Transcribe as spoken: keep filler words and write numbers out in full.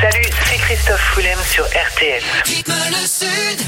Salut, c'est Christophe Willem sur R T S. Rythme le Sud.